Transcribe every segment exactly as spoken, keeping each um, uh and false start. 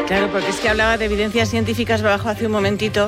Claro, porque es que hablaba de evidencias científicas bajo hace un momentito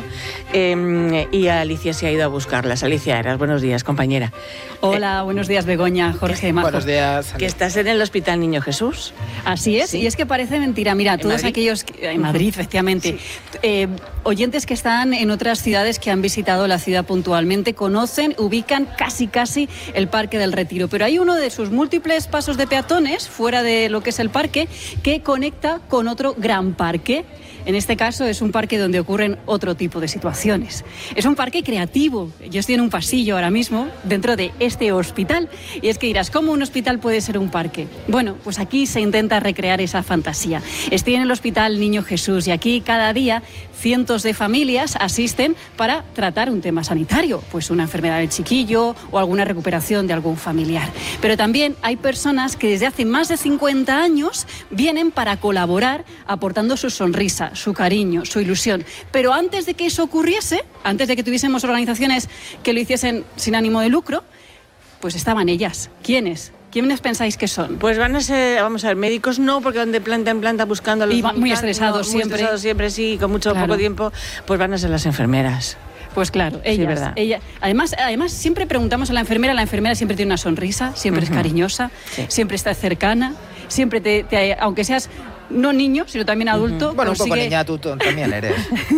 eh, y Alicia se ha ido a buscarlas. Alicia Eras, buenos días, compañera. Hola, eh, buenos días, Begoña, Jorge, Majo. Buenos días. Que estás en el Hospital Niño Jesús. Así es, ¿sí? Y es que parece mentira. Mira, ¿En todos Madrid? aquellos... Que, en Madrid, efectivamente. Sí. Eh, oyentes que están en otras ciudades que han visitado la ciudad puntualmente conocen, ubican casi casi el Parque del Retiro. Pero hay uno de sus múltiples pasos de peatones, fuera de lo que es el parque, que conecta con otro gran parque. En este caso es un parque donde ocurren otro tipo de situaciones. Es un parque creativo. Yo estoy en un pasillo ahora mismo dentro de este hospital. Y es que dirás, ¿cómo un hospital puede ser un parque? Bueno, pues aquí se intenta recrear esa fantasía. Estoy en el Hospital Niño Jesús y aquí cada día cientos de familias asisten para tratar un tema sanitario, pues una enfermedad del chiquillo o alguna recuperación de algún familiar. Pero también hay personas que desde hace más de cincuenta años vienen para colaborar aportando su sonrisa, su cariño, su ilusión. Pero antes de que eso ocurriese, antes de que tuviésemos organizaciones que lo hiciesen sin ánimo de lucro, pues estaban ellas. ¿Quiénes? ¿Quiénes pensáis que son? Pues van a ser, vamos a ver, médicos no, porque van de planta en planta buscando a los... Y van muy estresados no, siempre. Muy estresados siempre, sí, con mucho claro. poco tiempo, pues van a ser las enfermeras. Pues claro, ellas, sí, ¿verdad? Ella, además, además, siempre preguntamos a la enfermera, la enfermera siempre tiene una sonrisa, siempre uh-huh. es cariñosa, sí. siempre está cercana, siempre te, te, aunque seas no niño, sino también adulto. Uh-huh. Bueno, consigue... un poco niña tú también eres.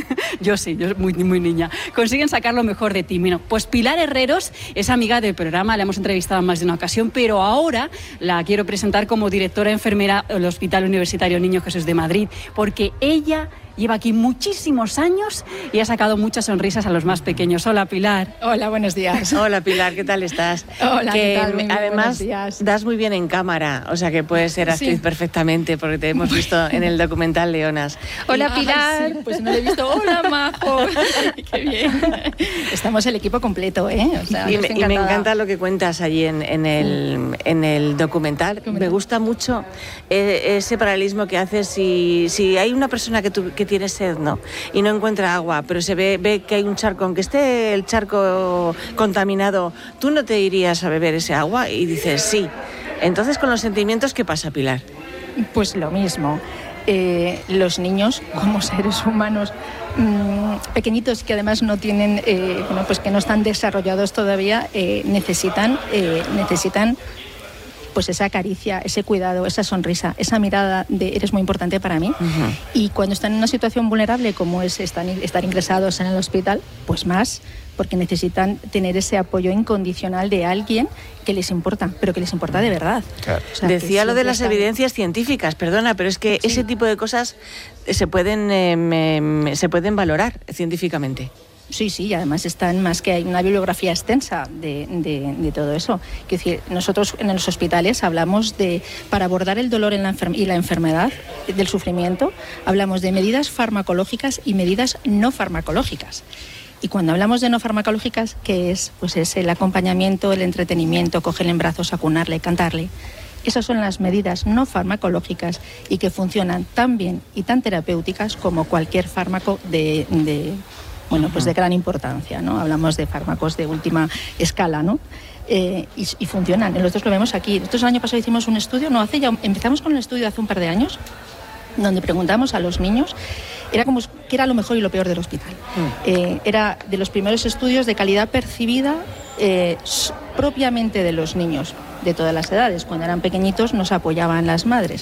Yo sí, yo muy, muy niña. Consiguen sacar lo mejor de ti. Bueno, pues Pilar Herreros es amiga del programa, la hemos entrevistado en más de una ocasión, pero ahora la quiero presentar como directora enfermera del Hospital Universitario Niño Jesús de Madrid, porque ella lleva aquí muchísimos años y ha sacado muchas sonrisas a los más pequeños. Hola, Pilar. Hola, buenos días. Hola, Pilar, ¿qué tal estás? Hola, que, ¿qué tal? Muy además, días. das muy bien en cámara, o sea que puedes ser actriz sí. perfectamente, porque te hemos visto en el documental Leonas. Hola, Pilar. Ay, sí, pues no le he visto. Hola, Majo. Qué bien. Estamos el equipo completo, ¿eh? O sea, y, me, y me encanta lo que cuentas allí en, en, el, en el documental. Me gusta mucho eh, ese paralelismo que haces. Si, si hay una persona que, tu, que tiene sed, ¿no? Y no encuentra agua, pero se ve, ve que hay un charco, aunque esté el charco contaminado, tú no te irías a beber ese agua y dices sí. Entonces, con los sentimientos, ¿qué pasa, Pilar? Pues lo mismo. Eh, los niños, como seres humanos mmm, pequeñitos que además no tienen, eh, bueno, pues que no están desarrollados todavía, eh, necesitan, eh, necesitan pues esa caricia, ese cuidado, esa sonrisa, esa mirada de eres muy importante para mí. Uh-huh. Y cuando están en una situación vulnerable como es estar, estar ingresados en el hospital, pues más, porque necesitan tener ese apoyo incondicional de alguien que les importa, pero que les importa de verdad. Claro. O sea, decía lo de las están... evidencias científicas, perdona, pero es que sí. ese tipo de cosas se pueden, eh, me, se pueden valorar científicamente. Sí, sí, y además están más que hay una bibliografía extensa de, de, de todo eso. Quiero decir, nosotros en los hospitales hablamos de, para abordar el dolor en la enfer- y la enfermedad, del sufrimiento, hablamos de medidas farmacológicas y medidas no farmacológicas. Y cuando hablamos de no farmacológicas, ¿qué es? Pues es el acompañamiento, el entretenimiento, cogerle en brazos, acunarle, cantarle. Esas son las medidas no farmacológicas y que funcionan tan bien y tan terapéuticas como cualquier fármaco de... de bueno, pues de gran importancia, ¿no? Hablamos de fármacos de última escala, ¿no? Eh, y, y funcionan. Nosotros lo vemos aquí. Nosotros el año pasado hicimos un estudio, no, hace ya, empezamos con el estudio hace un par de años, donde preguntamos a los niños, era como qué era lo mejor y lo peor del hospital. Mm. Eh, era de los primeros estudios de calidad percibida eh, propiamente de los niños, de todas las edades. Cuando eran pequeñitos nos apoyaban las madres.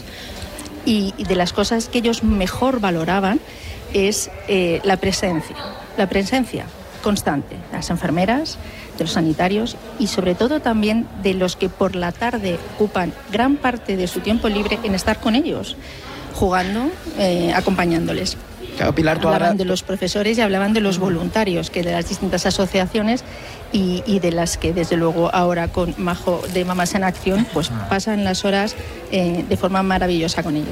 Y, y de las cosas que ellos mejor valoraban es eh, la presencia. La presencia constante de las enfermeras, de los sanitarios y sobre todo también de los que por la tarde ocupan gran parte de su tiempo libre en estar con ellos, jugando, eh, acompañándoles. Claro, Pilar, tú hablaban ahora... de los profesores y hablaban de los voluntarios, que de las distintas asociaciones y, y de las que desde luego ahora con Majo de Mamás en Acción pues pasan las horas eh, de forma maravillosa con ellos.